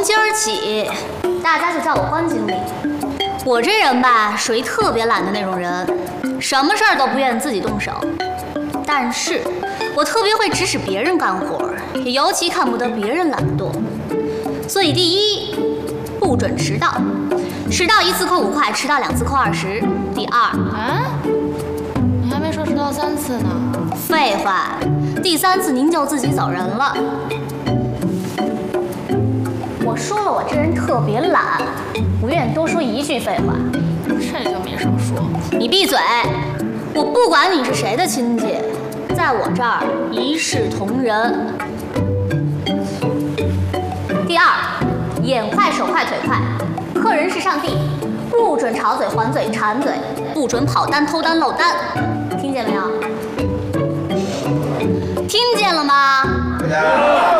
从今儿起，大家就叫我关经理。我这人吧，属于特别懒的那种人，什么事儿都不愿意自己动手。但是，我特别会指使别人干活，也尤其看不得别人懒惰。所以，第一，不准迟到，迟到1次扣5块，迟到2次扣20。第二， 你还没说迟到3次呢。 废话，第3次您就自己走人了。我说了，我这人特别懒，不愿意多说一句废话。 这就没什么说。 你闭嘴！我不管你是谁的亲戚，在我这儿一视同仁。第二，眼快手快腿快，客人是上帝，不准吵嘴还嘴馋嘴，不准跑单偷单漏单，听见没有？听见了吗？